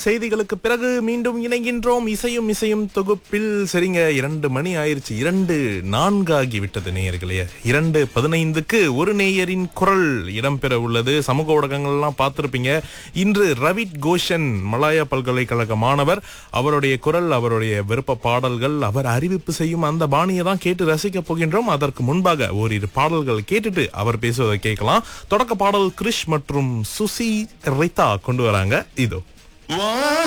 செய்திகளுக்கு பிறகு மீண்டும் இணைகின்றோம். இசையும் இசையும் தொகுப்பில். சரிங்க, 2 மணி ஆயிருச்சு. 2:04 ஆகிவிட்டது நேயர்களே. 2:15க்கு ஒரு நேயரின் குரல் இடம்பெற உள்ளது. சமூக ஊடகங்கள்லாம் பார்த்திருப்பீங்க. இன்று ரவிட் கோஷன், மலாயா பல்கலைக்கழக மாணவர். அவருடைய குரல், அவருடைய விருப்ப பாடல்கள், அவர் அறிவிப்பு செய்யும் அந்த பாணியை தான் கேட்டு ரசிக்க போகின்றோம். அதற்கு முன்பாக ஓரிரு பாடல்கள் கேட்டுட்டு அவர் பேசுவதை கேட்கலாம். தொடக்க பாடல் கிரிஷ் மற்றும் சுசி ரிதா கொண்டு வராங்க. இதோ